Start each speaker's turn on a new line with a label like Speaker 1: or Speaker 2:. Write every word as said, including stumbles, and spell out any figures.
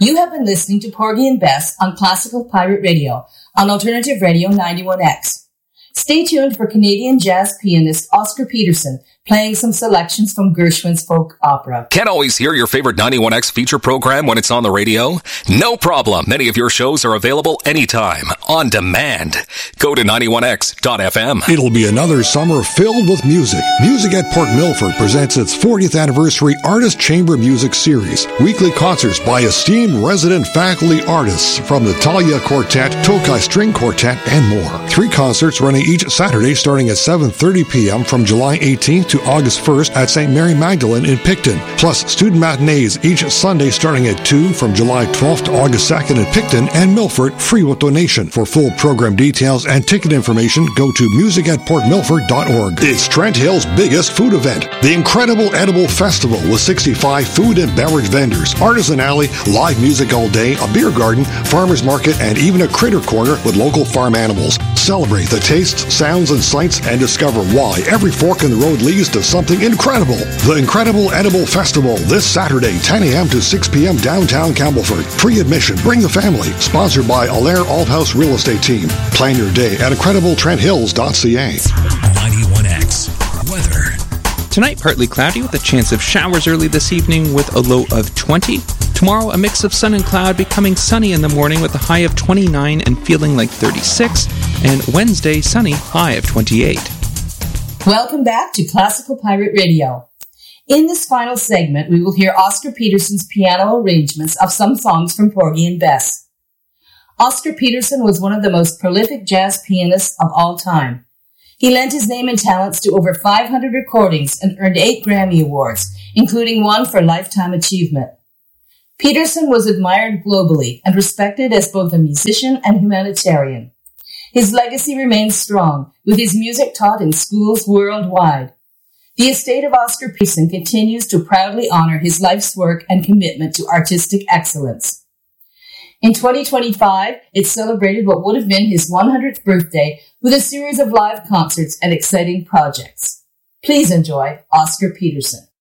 Speaker 1: You have been listening to Porgy and Bess on Classical Pirate Radio on Alternative Radio ninety-one X. Stay tuned for Canadian jazz pianist Oscar Peterson playing some selections from Gershwin's folk opera.
Speaker 2: Can't always hear your favorite ninety-one X feature program when it's on the radio? No problem. Many of your shows are available anytime, on demand. Go to ninety-one X dot F M.
Speaker 3: It'll be another summer filled with music. Music at Port Milford presents its fortieth anniversary Artist Chamber Music Series. Weekly concerts by esteemed resident faculty artists from the Talia Quartet, Tokai String Quartet, and more. Three concerts running each Saturday starting at seven thirty p.m. from July eighteenth to August first at Saint Mary Magdalene in Picton, plus student matinees each Sunday starting at two from July twelfth to August second in Picton and Milford, free with donation. For full program details and ticket information, go to music at port milford dot org. It's Trent Hill's biggest food event, the Incredible Edible Festival, with sixty-five food and beverage vendors, artisan alley, live music all day, a beer garden, farmers market, and even a critter corner with local farm animals. Celebrate the tastes, sounds, and sights and discover why every fork in the road leads to something incredible. The Incredible Edible Festival this Saturday, ten a.m. to six p.m. downtown Campbellford. Free admission. Bring the family. Sponsored by Allaire Althouse Real Estate Team. Plan your day at incredible trent hills dot c a.
Speaker 4: ninety-one X weather. Tonight, partly cloudy with a chance of showers early this evening with a low of twenty. Tomorrow, a mix of sun and cloud, becoming sunny in the morning with a high of twenty-nine and feeling like thirty-six. And Wednesday, sunny, high of twenty-eight.
Speaker 1: Welcome back to Classical Pirate Radio. In this final segment, we will hear Oscar Peterson's piano arrangements of some songs from Porgy and Bess. Oscar Peterson was one of the most prolific jazz pianists of all time. He lent his name and talents to over five hundred recordings and earned eight Grammy Awards, including one for Lifetime Achievement. Peterson was admired globally and respected as both a musician and humanitarian. His legacy remains strong, with his music taught in schools worldwide. The estate of Oscar Peterson continues to proudly honor his life's work and commitment to artistic excellence. In twenty twenty-five, it celebrated what would have been his one hundredth birthday with a series of live concerts and exciting projects. Please enjoy Oscar Peterson.